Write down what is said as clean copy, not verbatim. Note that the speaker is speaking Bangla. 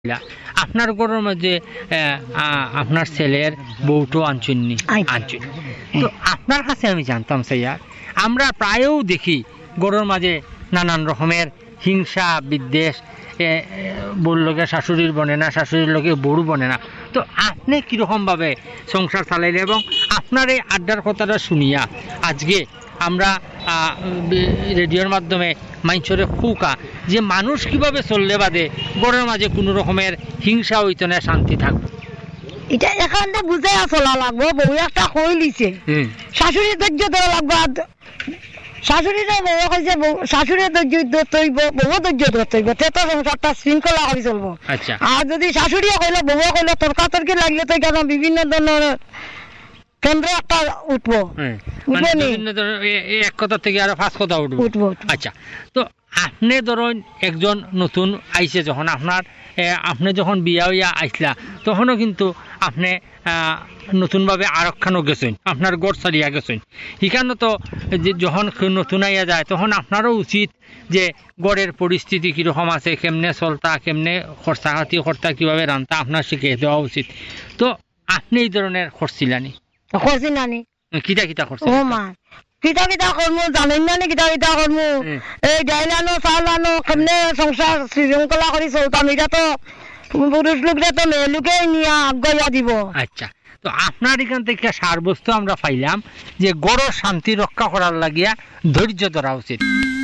আপনার ঘরের মধ্যে আপনার ছেলের বউটো আনছুননি আনছুন, তো আপনার কাছে আমি জানতাম স্যার, আমরা প্রায়ও দেখি ঘরের মাঝে নানান রকমের হিংসা বিদ্বেষ, বউর লোকে শাশুড়ির বনে না, শাশুড়ির লোকে বউর বনে না। তো আপনি কীরকমভাবে সংসার চালাইলে এবং আপনার এই আড্ডার কথাটা শুনিয়া আজকে আমরা রেডিওর মাধ্যমে মাইনসরে ফুকা যে মানুষ কিভাবে চললে বাদে ঘরের মাঝে কোনো রকমের হিংসা হইতো না, শান্তি থাকবে। এটা এখানে বুঝাই চলা লাগবো। বউ একটা কই লিছে শাশুড়ি ধৈর্য দেওয়া লাগবো, শাশুড়িরা বউ কইছে শাশুড়ি ধৈর্য ধরতইব, বউ ধৈর্য ধরতইব, তে তো সংসারটা শৃঙ্খলা করে চলবো। আচ্ছা, আর যদি শাশুড়িও কইলে বউ কইলে তর্কাতর্কি লাগলে তো কেন বিভিন্ন ধরনের কেন্দ্র একটা উঠবো, এক কথা থেকে আরো 5 কথা উঠবো। আচ্ছা, তো আপনি ধরুন একজন নতুন আইছে, যখন আপনি যখন বিয়া হইয়া আইসলা তখনও কিন্তু আপনি নতুনভাবে আরক্ষানো গেছেন, আপনার গড় ছাড়িয়া গেছেন। এখানে তো যখন নতুন আইয়া যায় তখন আপনারও উচিত যে গড়ের পরিস্থিতি কীরকম আছে, কেমনে চলতা, কেমনে খরচাখাতি করতা, কীভাবে রান্তা আপনার শিখিয়ে দেওয়া উচিত। তো আপনি এই ধরনের করছিলানি? করছি নানি। কিটা কিটা করছে? ও মা, কিটা কিটা করমু জানেন না, কিটা কিটা করমু এই ডাইল আনো চাউল আনো, কেমনে সংসার শৃঙ্খলা করে চলতাম। এটা তো পুরুষ লোকরা তো মেয়ে লোকে নিয়ে আগাইয়া দিব। আচ্ছা, তো আপনার এখান থেকে সারবস্তু আমরা পাইলাম যে গড় শান্তি রক্ষা করার লাগিয়া ধৈর্য ধরা উচিত।